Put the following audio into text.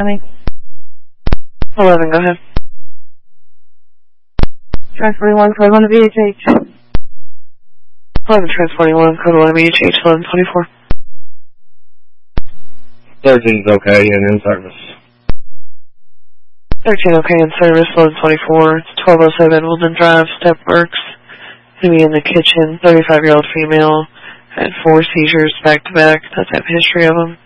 County. 11, go ahead. Transporting 1, code 1 to VHH. 11, transporting 1, code 1 to VHH, 1124. 13's okay and in service. 13, okay, in service, 1124. It's 1207 Woodland Drive, Step Works. Gonna be in the kitchen, 35-year-old female. Had 4 seizures back to back. Does have a history of them.